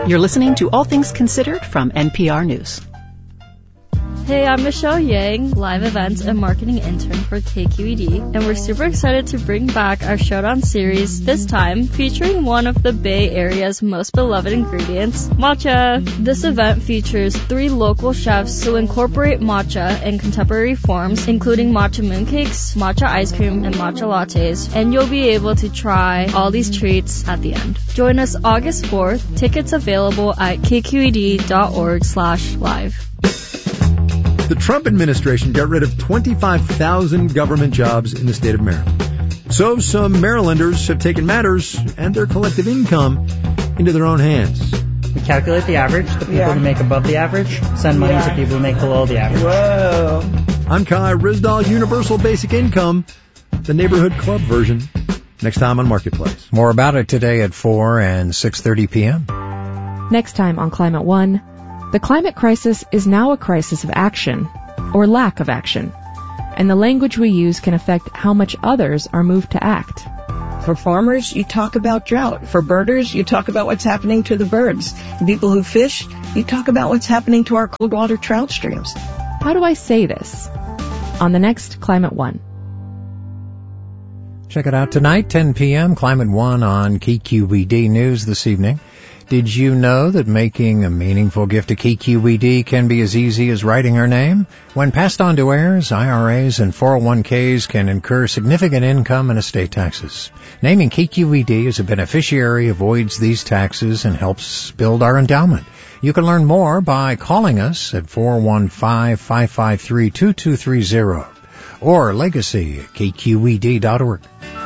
You're listening to All Things Considered from NPR News. Hey, I'm Michelle Yang, live events and marketing intern for KQED, and we're super excited to bring back our Showdown series, this time featuring one of the Bay Area's most beloved ingredients, matcha. This event features 3 local chefs who incorporate matcha in contemporary forms, including matcha mooncakes, matcha ice cream, and matcha lattes, and you'll be able to try all these treats at the end. Join us August 4th. Tickets available at kqed.org/live. The Trump administration got rid of 25,000 government jobs in the state of Maryland. So some Marylanders have taken matters and their collective income into their own hands. We calculate the average, the people who make above the average, send money to people who make below the average. Whoa. I'm Kai Rizdal, Universal Basic Income, the neighborhood club version. Next time on Marketplace. More about it today at 4 and 6:30 p.m. Next time on Climate One. The climate crisis is now a crisis of action, or lack of action, and the language we use can affect how much others are moved to act. For farmers, you talk about drought. For birders, you talk about what's happening to the birds. The people who fish, you talk about what's happening to our cold water trout streams. How do I say this? On the next Climate One. Check it out tonight, 10 p.m., Climate One on KQED News this evening. Did you know that making a meaningful gift to KQED can be as easy as writing our name? When passed on to heirs, IRAs, and 401ks can incur significant income and estate taxes. Naming KQED as a beneficiary avoids these taxes and helps build our endowment. You can learn more by calling us at 415-553-2230 or legacy@kqed.org.